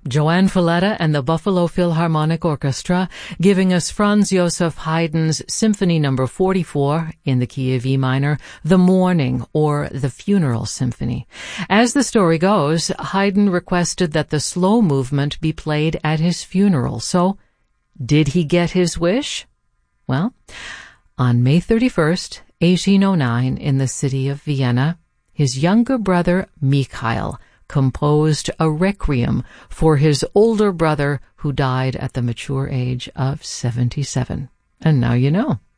Joanne Falletta and the Buffalo Philharmonic Orchestra giving us Franz Joseph Haydn's Symphony No. 44 in the key of E minor, The Mourning or the Funeral Symphony. As the story goes, Haydn requested that the slow movement be played at his funeral. So, did he get his wish? Well, on May 31st, 1809, in the city of Vienna, his younger brother Mikhail composed a requiem for his older brother who died at the mature age of 77. And now you know.